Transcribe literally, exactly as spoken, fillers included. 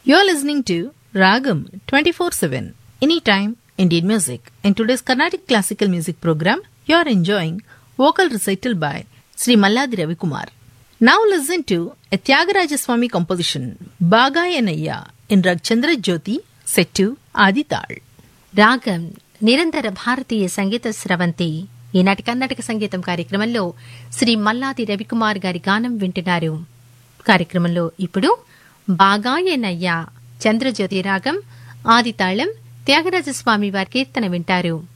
You're listening to Ragam twenty-four seven, anytime Indian music. In today's Carnatic classical music program, you're enjoying vocal recital by Sri Malladi Ravikumar. Now listen to a Tyagaraja Swami composition, Bagayanaya, in Rag Chandra Jyoti, set to Adi Tal. రాగం నిరంతర భారతీయ సంగీత స్రవంతి. ఈనాటి కర్ణాటక సంగీతం కార్యక్రమంలో శ్రీ మల్లాది రవికుమార్ గారి గానం వింటున్నారు. కార్యక్రమంలో ఇప్పుడు బాగాయేనయ్యా చంద్రజ్యోతి రాగం ఆదితాళం త్యాగరాజస్వామి వారి కీర్తన వింటారు.